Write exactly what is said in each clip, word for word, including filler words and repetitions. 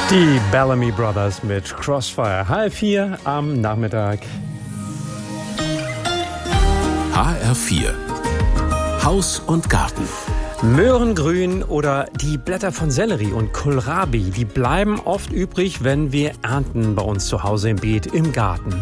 Die Bellamy Brothers mit Crossfire. H R vier am Nachmittag. H R vier. Haus und Garten. Möhrengrün oder die Blätter von Sellerie und Kohlrabi, die bleiben oft übrig, wenn wir ernten bei uns zu Hause im Beet, im Garten.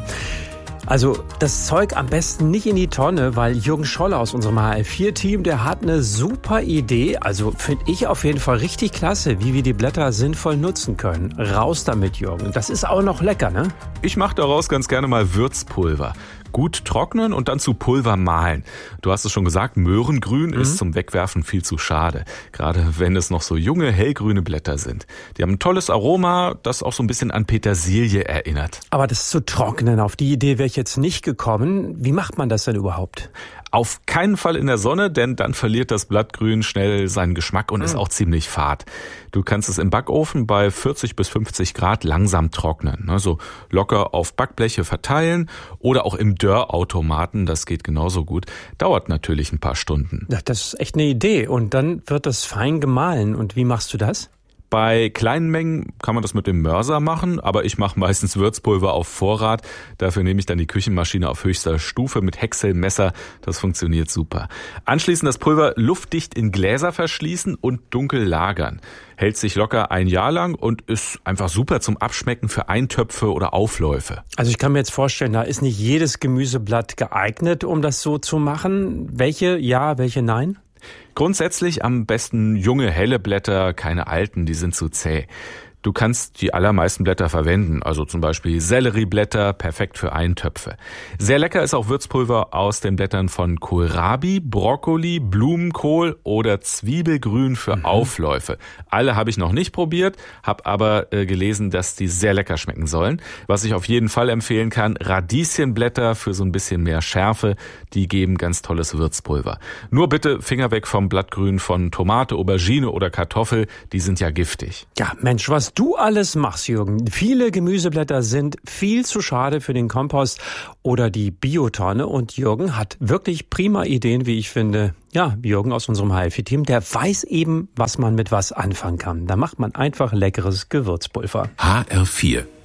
Also das Zeug am besten nicht in die Tonne, weil Jürgen Scholler aus unserem H R vier Team, der hat eine super Idee. Also finde ich auf jeden Fall richtig klasse, wie wir die Blätter sinnvoll nutzen können. Raus damit, Jürgen. Das ist auch noch lecker, ne? Ich mache daraus ganz gerne mal Würzpulver. Gut trocknen und dann zu Pulver mahlen. Du hast es schon gesagt, Möhrengrün mhm. ist zum Wegwerfen viel zu schade. Gerade wenn es noch so junge, hellgrüne Blätter sind. Die haben ein tolles Aroma, das auch so ein bisschen an Petersilie erinnert. Aber das zu trocknen, auf die Idee wäre ich jetzt nicht gekommen. Wie macht man das denn überhaupt? Auf keinen Fall in der Sonne, denn dann verliert das Blattgrün schnell seinen Geschmack und mhm. ist auch ziemlich fad. Du kannst es im Backofen bei vierzig bis fünfzig Grad langsam trocknen. Also locker auf Backbleche verteilen oder auch im Dörrautomaten, das geht genauso gut. Dauert natürlich ein paar Stunden. Ja, das ist echt eine Idee. Und dann wird das fein gemahlen. Und wie machst du das? Bei kleinen Mengen kann man das mit dem Mörser machen, aber ich mache meistens Würzpulver auf Vorrat. Dafür nehme ich dann die Küchenmaschine auf höchster Stufe mit Häckselmesser. Das funktioniert super. Anschließend das Pulver luftdicht in Gläser verschließen und dunkel lagern. Hält sich locker ein Jahr lang und ist einfach super zum Abschmecken für Eintöpfe oder Aufläufe. Also ich kann mir jetzt vorstellen, da ist nicht jedes Gemüseblatt geeignet, um das so zu machen. Welche ja, welche nein? Grundsätzlich am besten junge, helle Blätter, keine alten, die sind zu zäh. Du kannst die allermeisten Blätter verwenden, also zum Beispiel Sellerieblätter, perfekt für Eintöpfe. Sehr lecker ist auch Würzpulver aus den Blättern von Kohlrabi, Brokkoli, Blumenkohl oder Zwiebelgrün für mhm. Aufläufe. Alle habe ich noch nicht probiert, habe aber äh, gelesen, dass die sehr lecker schmecken sollen. Was ich auf jeden Fall empfehlen kann, Radieschenblätter für so ein bisschen mehr Schärfe, die geben ganz tolles Würzpulver. Nur bitte Finger weg vom Blattgrün von Tomate, Aubergine oder Kartoffel, die sind ja giftig. Ja, Mensch, was du alles machst, Jürgen. Viele Gemüseblätter sind viel zu schade für den Kompost oder die Biotonne. Und Jürgen hat wirklich prima Ideen, wie ich finde. Ja, Jürgen aus unserem H R vier Team, der weiß eben, was man mit was anfangen kann. Da macht man einfach leckeres Gewürzpulver. H R vier.